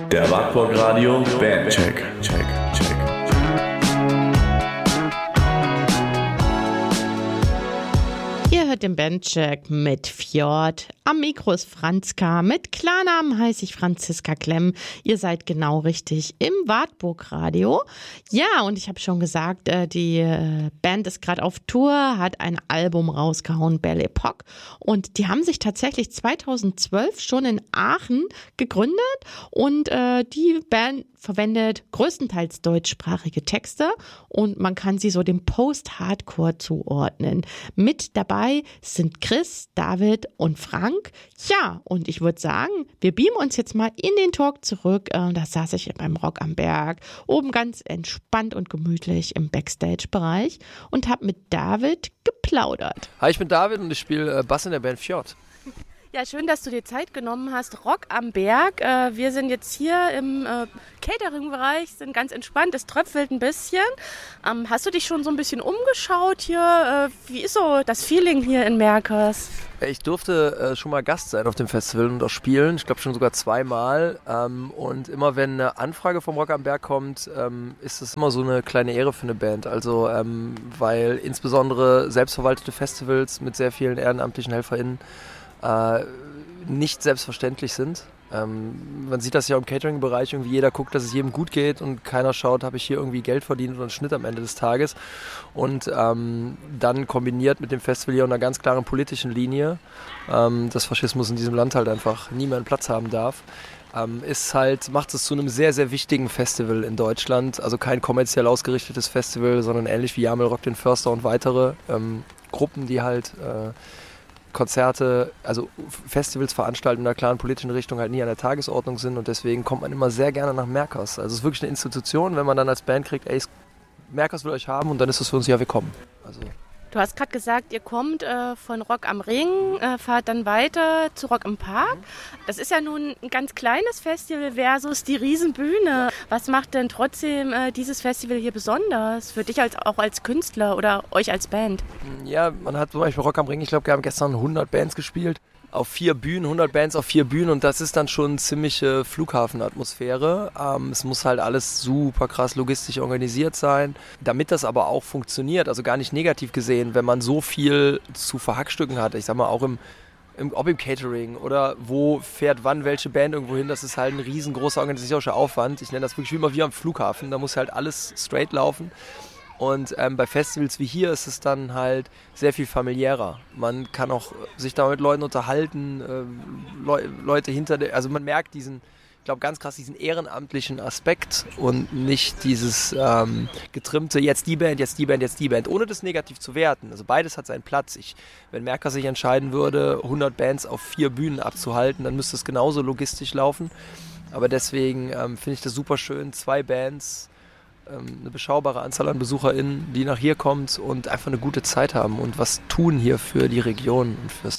Der Wartburg Radio Bandcheck. Ihr hört den Bandcheck mit Fjord. Am Mikro ist Franzka. Mit Klarnamen heiße ich Franziska Klemm. Ihr seid genau richtig im Wartburg Radio. Ja, und ich habe schon gesagt, die Band ist gerade auf Tour, hat ein Album rausgehauen, Belle Epoque. Und die haben sich tatsächlich 2012 schon in Aachen gegründet. Und die Band verwendet größtenteils deutschsprachige Texte und man kann sie so dem Post-Hardcore zuordnen. Mit dabei sind Chris, David und Frank. Ja, und ich würde sagen, wir beamen uns jetzt mal in den Talk zurück. Da saß ich beim Rock am Berg, oben ganz entspannt und gemütlich im Backstage-Bereich und habe mit David geplaudert. Hi, ich bin David und ich spiele Bass in der Band Fjord. Ja, schön, dass du dir Zeit genommen hast. Rock am Berg. Wir sind jetzt hier im Catering-Bereich, sind ganz entspannt. Es tröpfelt ein bisschen. Hast du dich schon so ein bisschen umgeschaut hier? Wie ist so das Feeling hier in Merkers? Ich durfte schon mal Gast sein auf dem Festival und auch spielen. Ich glaube schon sogar 2-mal. Und immer wenn eine Anfrage vom Rock am Berg kommt, ist es immer so eine kleine Ehre für eine Band. Also weil insbesondere selbstverwaltete Festivals mit sehr vielen ehrenamtlichen HelferInnen nicht selbstverständlich sind. Man sieht das ja im Catering-Bereich, irgendwie jeder guckt, dass es jedem gut geht und keiner schaut, habe ich hier irgendwie Geld verdient oder einen Schnitt am Ende des Tages. Und dann kombiniert mit dem Festival hier und einer ganz klaren politischen Linie, dass Faschismus in diesem Land halt einfach nie mehr einen Platz haben darf, macht es zu einem sehr, sehr wichtigen Festival in Deutschland. Also kein kommerziell ausgerichtetes Festival, sondern ähnlich wie Jamel Rock den Förster und weitere Gruppen, die halt Konzerte, also Festivals veranstalten in einer klaren politischen Richtung halt nie an der Tagesordnung sind und deswegen kommt man immer sehr gerne nach Merkers. Also es ist wirklich eine Institution, wenn man dann als Band kriegt, ey, Merkers will euch haben und dann ist es für uns, ja, wir kommen. Also. Du hast gerade gesagt, ihr kommt von Rock am Ring, fahrt dann weiter zu Rock im Park. Das ist ja nun ein ganz kleines Festival versus die Riesenbühne. Was macht denn trotzdem dieses Festival hier besonders? Für dich auch als Künstler oder euch als Band? Ja, man hat zum Beispiel Rock am Ring, ich glaube, wir haben gestern 100 Bands gespielt. Auf 4 Bühnen, 100 Bands auf 4 Bühnen und das ist dann schon ziemliche Flughafenatmosphäre. Es muss halt alles super krass logistisch organisiert sein, damit das aber auch funktioniert, also gar nicht negativ gesehen, wenn man so viel zu verhackstücken hat. Ich sag mal auch ob im Catering oder wo fährt wann welche Band irgendwo hin, das ist halt ein riesengroßer organisatorischer Aufwand. Ich nenne das wirklich immer wie am Flughafen, da muss halt alles straight laufen. Und bei Festivals wie hier ist es dann halt sehr viel familiärer. Man kann auch sich da mit Leuten unterhalten, Leute also man merkt ich glaube ganz krass diesen ehrenamtlichen Aspekt und nicht dieses getrimmte, jetzt die Band, jetzt die Band, jetzt die Band, ohne das negativ zu werten. Also beides hat seinen Platz. Wenn Merker sich entscheiden würde, 100 Bands auf 4 Bühnen abzuhalten, dann müsste es genauso logistisch laufen. Aber deswegen finde ich das super schön, 2 Bands, eine beschaubare Anzahl an BesucherInnen, die nach hier kommt und einfach eine gute Zeit haben und was tun hier für die Region und für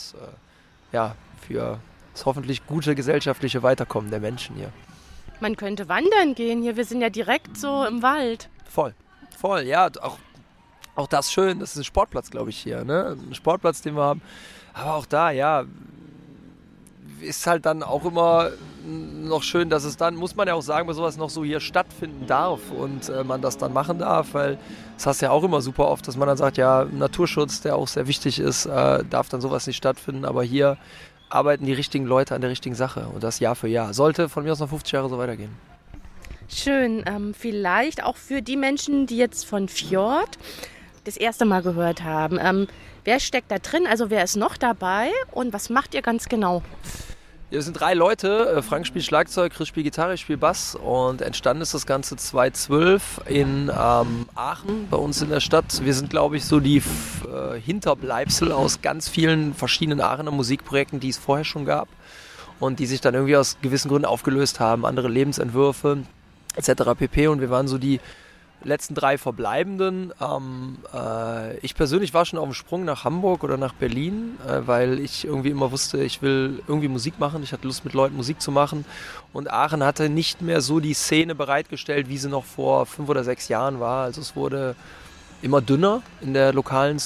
das hoffentlich gute gesellschaftliche Weiterkommen der Menschen hier. Man könnte wandern gehen hier, wir sind ja direkt so im Wald. Voll, ja, auch das schön, das ist ein Sportplatz, glaube ich, hier, ne? Ein Sportplatz, den wir haben, aber auch da, ja, ist halt dann auch immer noch schön, dass es dann, muss man ja auch sagen, bei sowas noch so hier stattfinden darf und man das dann machen darf, weil das hast du ja auch immer super oft, dass man dann sagt, ja, Naturschutz, der auch sehr wichtig ist, darf dann sowas nicht stattfinden, aber hier arbeiten die richtigen Leute an der richtigen Sache und das Jahr für Jahr. Sollte von mir aus noch 50 Jahre so weitergehen. Schön, vielleicht auch für die Menschen, die jetzt von Fjord das erste Mal gehört haben. Wer steckt da drin, also wer ist noch dabei und was macht ihr ganz genau? Ja, wir sind 3 Leute. Frank spielt Schlagzeug, Chris spielt Gitarre, ich spiele Bass. Und entstanden ist das Ganze 2012 in Aachen, bei uns in der Stadt. Wir sind, glaube ich, so die Hinterbleibsel aus ganz vielen verschiedenen Aachener Musikprojekten, die es vorher schon gab. Und die sich dann irgendwie aus gewissen Gründen aufgelöst haben, andere Lebensentwürfe etc. pp. Und wir waren so die letzten 3 Verbleibenden. Ich persönlich war schon auf dem Sprung nach Hamburg oder nach Berlin, weil ich irgendwie immer wusste, ich will irgendwie Musik machen. Ich hatte Lust, mit Leuten Musik zu machen. Und Aachen hatte nicht mehr so die Szene bereitgestellt, wie sie noch vor 5 oder 6 Jahren war. Also es wurde immer dünner in der lokalen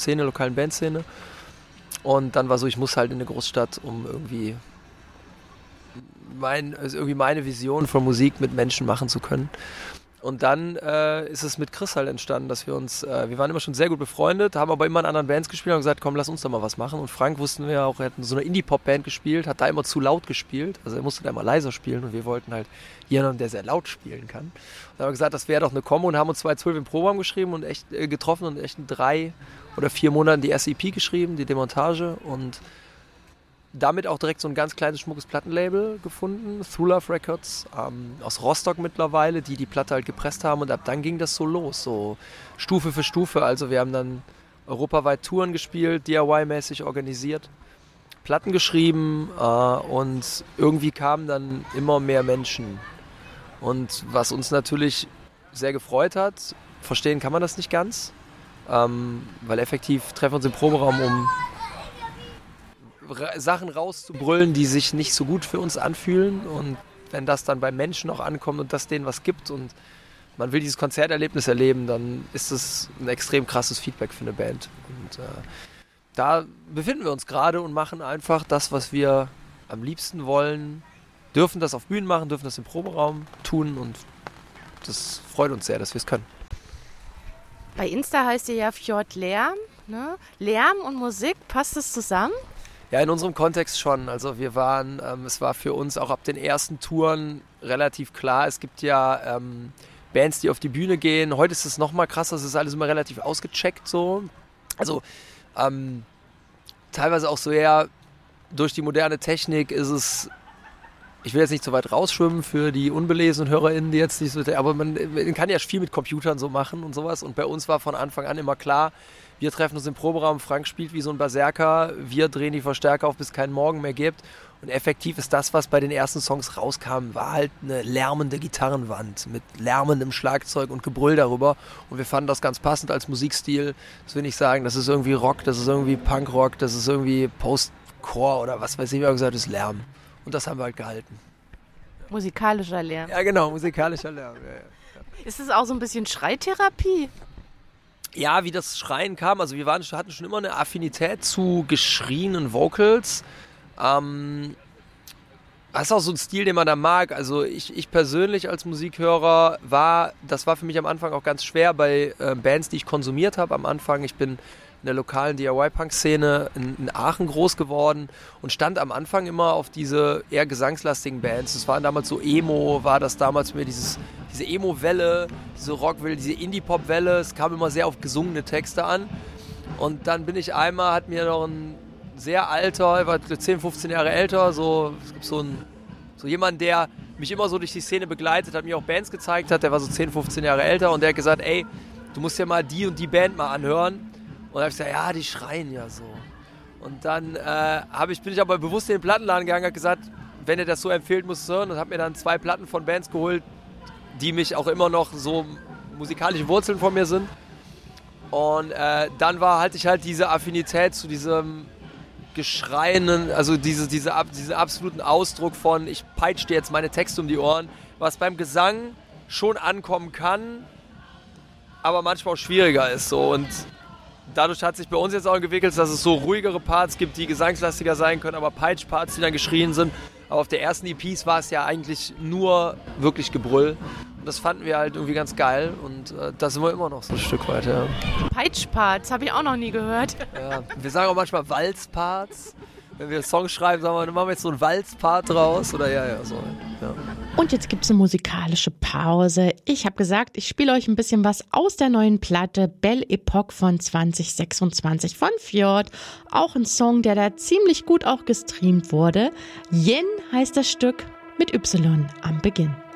Bandszene. Und dann war so, ich muss halt in eine Großstadt, um irgendwie ist irgendwie meine Vision von Musik mit Menschen machen zu können. Und dann ist es mit Chris halt entstanden, dass wir waren immer schon sehr gut befreundet, haben aber immer in anderen Bands gespielt und gesagt, komm, lass uns doch mal was machen. Und Frank wussten wir auch, er hat in so einer Indie-Pop-Band gespielt, hat da immer zu laut gespielt, also er musste da immer leiser spielen und wir wollten halt jemanden, der sehr laut spielen kann. Und dann haben wir gesagt, das wäre doch eine Kombo und haben uns 2012 im Proberaum geschrieben und echt getroffen und echt in 3 oder 4 Monaten die erste EP geschrieben, die Demontage und damit auch direkt so ein ganz kleines, schmuckes Plattenlabel gefunden, Through Love Records, aus Rostock mittlerweile, die Platte halt gepresst haben und ab dann ging das so los, so Stufe für Stufe. Also wir haben dann europaweit Touren gespielt, DIY-mäßig organisiert, Platten geschrieben und irgendwie kamen dann immer mehr Menschen. Und was uns natürlich sehr gefreut hat, verstehen kann man das nicht ganz, weil effektiv treffen wir uns im Proberaum, um Sachen rauszubrüllen, die sich nicht so gut für uns anfühlen und wenn das dann bei Menschen auch ankommt und das denen was gibt und man will dieses Konzerterlebnis erleben, dann ist es ein extrem krasses Feedback für eine Band und da befinden wir uns gerade und machen einfach das, was wir am liebsten wollen, dürfen das auf Bühnen machen, dürfen das im Proberaum tun und das freut uns sehr, dass wir es können. Bei Insta heißt ihr ja Fjord Lärm, ne? Lärm und Musik, passt das zusammen? Ja, in unserem Kontext schon. Also es war für uns auch ab den ersten Touren relativ klar, es gibt ja Bands, die auf die Bühne gehen. Heute ist es noch mal krasser, es ist alles immer relativ ausgecheckt so. Also teilweise auch so eher durch die moderne Technik ist es, ich will jetzt nicht so weit rausschwimmen für die unbelesenen HörerInnen, die jetzt nicht so, aber man kann ja viel mit Computern so machen und sowas und bei uns war von Anfang an immer klar, wir treffen uns im Proberaum, Frank spielt wie so ein Berserker, wir drehen die Verstärker auf, bis es keinen Morgen mehr gibt. Und effektiv ist das, was bei den ersten Songs rauskam, war halt eine lärmende Gitarrenwand mit lärmendem Schlagzeug und Gebrüll darüber. Und wir fanden das ganz passend als Musikstil. Das will ich sagen, das ist irgendwie Rock, das ist irgendwie Punkrock, das ist irgendwie Post-Core oder was weiß ich, wie gesagt, das ist Lärm. Und das haben wir halt gehalten. Musikalischer Lärm. Ja genau, musikalischer Lärm. Ja. Ist es auch so ein bisschen Schreitherapie? Ja, wie das Schreien kam, also wir hatten schon immer eine Affinität zu geschrienen Vocals. Das ist auch so ein Stil, den man da mag. Also ich persönlich als Musikhörer das war für mich am Anfang auch ganz schwer bei Bands, die ich konsumiert habe. Am Anfang, ich bin in der lokalen DIY-Punk-Szene in Aachen groß geworden und stand am Anfang immer auf diese eher gesangslastigen Bands. Das waren damals so war das damals mir diese Emo-Welle, diese Rock-Welle, diese Indie-Pop-Welle. Es kam immer sehr auf gesungene Texte an. Und dann hat mir noch ein sehr alter, er war 10, 15 Jahre älter, so jemand, der mich immer so durch die Szene begleitet hat, mir auch Bands gezeigt hat, der war so 10, 15 Jahre älter und der hat gesagt, ey, du musst dir mal die und die Band mal anhören. Und dann habe ich gesagt, ja, die schreien ja so. Und dann bin ich aber bewusst in den Plattenladen gegangen und habe gesagt, wenn ihr das so empfiehlt, musst du es hören. Und habe mir dann 2 Platten von Bands geholt, die mich auch immer noch so musikalische Wurzeln von mir sind. Und dann hatte ich halt diese Affinität zu diesem geschreienden, also diesen absoluten Ausdruck von, ich peitsche dir jetzt meine Texte um die Ohren, was beim Gesang schon ankommen kann, aber manchmal auch schwieriger ist. So. Und dadurch hat sich bei uns jetzt auch entwickelt, dass es so ruhigere Parts gibt, die gesangslastiger sein können, aber Peitsch-Parts, die dann geschrien sind. Aber auf der ersten EPs war es ja eigentlich nur wirklich Gebrüll. Und das fanden wir halt irgendwie ganz geil und da sind wir immer noch so ein Stück weit, ja. Peitsch-Parts, habe ich auch noch nie gehört. Ja, wir sagen auch manchmal Walz-Parts. Wenn wir Songs schreiben, sagen wir, dann machen wir jetzt so einen Walz-Part draus. Oder so. Ja. Und jetzt gibt es eine musikalische Pause. Ich habe gesagt, ich spiele euch ein bisschen was aus der neuen Platte Belle Epoque von 2026 von Fjord. Auch ein Song, der da ziemlich gut auch gestreamt wurde. Yen heißt das Stück mit Y am Beginn.